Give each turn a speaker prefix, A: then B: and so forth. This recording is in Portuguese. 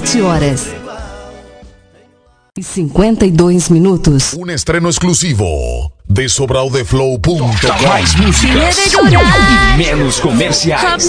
A: 7h52.
B: Un estreno exclusivo de sobraudeflow.com.
C: Mais músicas e menos comerciais.